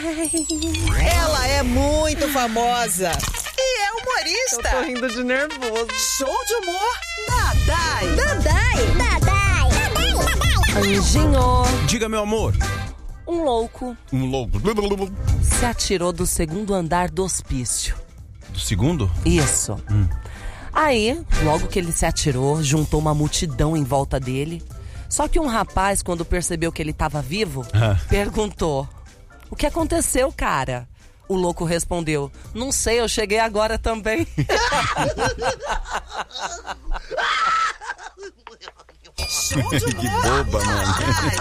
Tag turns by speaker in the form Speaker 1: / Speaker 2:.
Speaker 1: Ela é muito famosa e é humorista.
Speaker 2: Eu tô rindo de nervoso.
Speaker 1: Show de humor da Dai.
Speaker 2: Anjinho.
Speaker 3: Diga, meu amor.
Speaker 2: Um louco
Speaker 3: Um louco.
Speaker 2: se atirou do segundo andar do hospício.
Speaker 3: Do segundo?
Speaker 2: Isso. Aí, logo que ele se atirou, juntou uma multidão em volta dele. Só que um rapaz, quando percebeu que ele estava vivo, perguntou: "O que aconteceu, cara?" O louco respondeu: "Não sei, eu cheguei agora também."
Speaker 1: Show de
Speaker 3: Que
Speaker 1: humor
Speaker 3: boba, mano.
Speaker 1: da Dai.